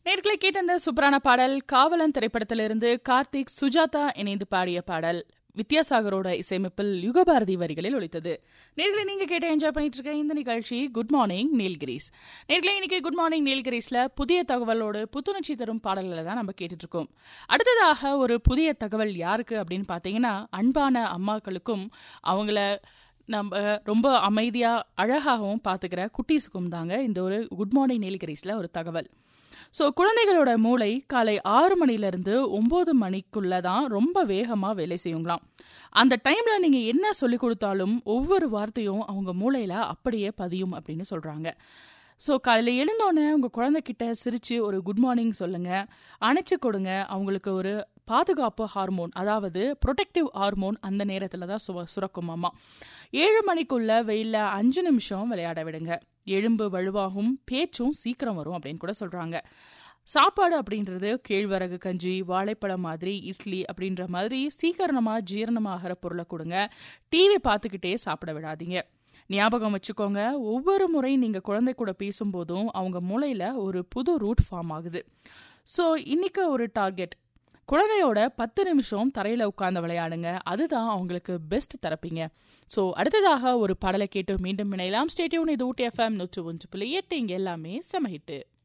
நேர்களை கேட்ட அந்த சூப்பரான பாடல் காவலன் திரைப்படத்திலிருந்து கார்த்திக் சுஜாதா இணைந்து பாடிய பாடல் வித்யாசாகரோட இசையமைப்பில் யுகபாரதி வரிகளில் ஒலித்தது. நேர்களை நீங்க கேட்ட என்ஜாய் பண்ணிட்டு இருக்க இந்த நிகழ்ச்சி குட் மார்னிங் நீல்கிரிஸ். நேர்களை இன்னைக்கு குட் மார்னிங் நீல்கிரிஸ்ல புதிய தகவலோடு புத்துணர்ச்சி தரும் பாடல்களை தான் நம்ம கேட்டுட்டு இருக்கோம். அடுத்ததாக ஒரு புதிய தகவல் யாருக்கு அப்படின்னு பாத்தீங்கன்னா, அன்பான அம்மாக்களுக்கும் அவங்கள நம்ம ரொம்ப அமைதியா அழகாகவும் பாத்துக்கிற குட்டீஸுக்கும் தாங்க இந்த ஒரு குட் மார்னிங் நீல்கிரிஸ்ல ஒரு தகவல். ஸோ குழந்தைகளோட மூளை காலை 6 மணிலேருந்து 9 மணிக்குள்ள தான் ரொம்ப வேகமாக வேலை செய்யுங்களாம். அந்த டைமில் நீங்கள் என்ன சொல்லி கொடுத்தாலும் ஒவ்வொரு வார்த்தையும் அவங்க மூளையில் அப்படியே பதியும் அப்படின்னு சொல்கிறாங்க. ஸோ காலையில் எழுந்தோடனே உங்கள் குழந்தைகிட்ட சிரித்து ஒரு குட் மார்னிங் சொல்லுங்கள், அணைச்சி கொடுங்க. அவங்களுக்கு ஒரு பாதுகாப்பு ஹார்மோன், அதாவது ப்ரொடெக்டிவ் ஹார்மோன் அந்த நேரத்தில் தான் சுரக்குமாமா. 7 மணிக்குள்ள வெயிலில் 5 நிமிஷம் விளையாட விடுங்க. எலும்பு வலுவாகும், பேச்சும் சீக்கிரம் வரும் அப்படின்னு கூட சொல்கிறாங்க. சாப்பாடு அப்படின்றது கேழ்வரகு கஞ்சி, வாழைப்பழம் மாதிரி, இட்லி அப்படின்ற மாதிரி சீக்கிரமாக ஜீரணமாகிற பொருளை கொடுங்க. டிவி பார்த்துக்கிட்டே சாப்பிட விடாதீங்க. ஞாபகம் வச்சுக்கோங்க, ஒவ்வொரு முறை நீங்கள் குழந்தை கூட பேசும்போதும் அவங்க மூளையில் ஒரு புது ரூட் ஃபார்ம் ஆகுது. ஸோ இன்னைக்கு ஒரு டார்கெட், குழந்தையோட 10 நிமிஷம் தரையில் உட்கார்ந்து விளையாடுங்க. அதுதான் அவங்களுக்கு பெஸ்ட் தெரப்பிங்க. ஸோ அடுத்ததாக ஒரு பாடலை கேட்டு மீண்டும் இணையலாம். Stay tune. இது ஊட்டி FM 101.8. இங்கே எல்லாமே செம ஹிட்டு.